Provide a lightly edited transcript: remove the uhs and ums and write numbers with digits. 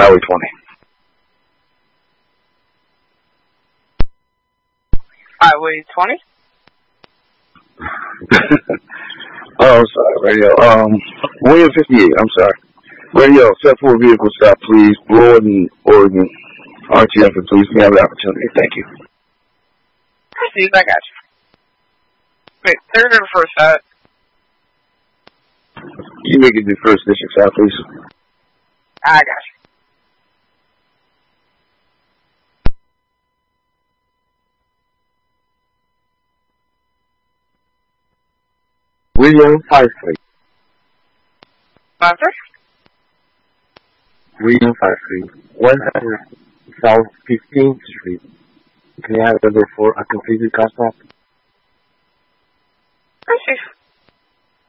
Highway 20. Highway 20? Oh, I'm sorry, radio. William 58, I'm sorry. Radio, set for vehicle stop, please. Broad Oregon. RTF, please. We have the opportunity. Thank you. Proceed, I got you. Wait, third or first side? You make it the first district side, please. I got you. William 53. 53? William 53. 100 South 15th Street. Can you have number 4 a completed car stop? Proceed.